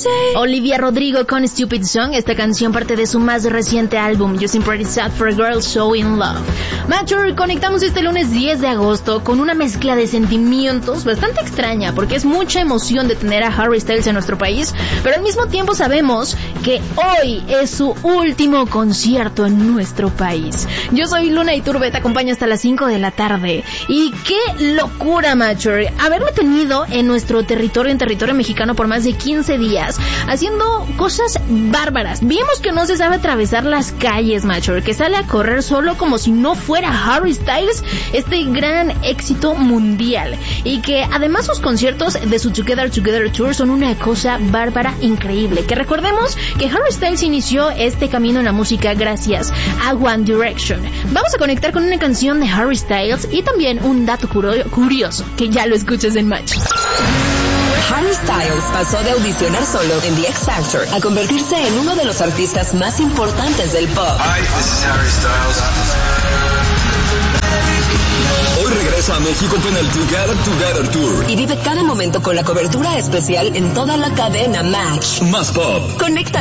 Olivia Rodrigo con Stupid Song. Esta canción parte de su más reciente álbum, You Seem Pretty Sad for a Girl So In Love. Mature, conectamos este lunes 10 de agosto con una mezcla de sentimientos bastante extraña, porque es mucha emoción de tener a Harry Styles en nuestro país, pero al mismo tiempo sabemos que hoy es su último concierto en nuestro país. Yo soy Luna Iturbe, te acompaño hasta las 5 de la tarde. Y qué locura, Mature, haberlo tenido en nuestro territorio, en territorio mexicano, por más de 15 días, haciendo cosas bárbaras. Vimos que no se sabe atravesar las calles, Mature, que sale a correr solo como si no fuera Harry Styles, este gran éxito mundial. Y que además sus conciertos de su Together Tour son una cosa bárbara, increíble. Que recordemos que Harry Styles inició este camino en la música gracias a One Direction. Vamos a conectar con una canción de Harry Styles y también un dato curioso, que ya lo escuches en Match. Harry Styles pasó de audicionar solo en The X Factor a convertirse en uno de los artistas más importantes del pop. Hi, this is Harry Styles. Hoy regresa a México con el Together Tour. Y vive cada momento con la cobertura especial en toda la cadena Match. Más pop. Conecta